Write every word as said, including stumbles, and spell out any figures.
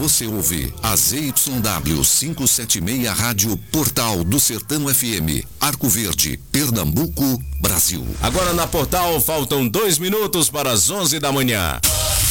Você ouve a Z Y W quinhentos e setenta e seis Rádio Portal do Sertão F M, Arco Verde, Pernambuco, Brasil. Agora na Portal faltam dois minutos para as onze da manhã.